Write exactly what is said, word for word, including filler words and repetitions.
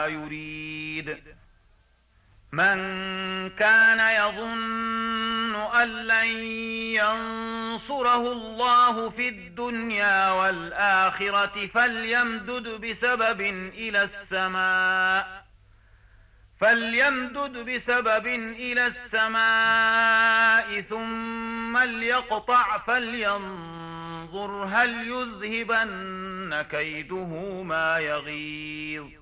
يريد. من كان يظن أن لن ينصره الله في الدنيا والآخرة فليمدد بسبب إلى السماء فليمدد بسبب إلى السماء ثم ليقطع فلينظر هل يذهبن كيده ما يغيظ.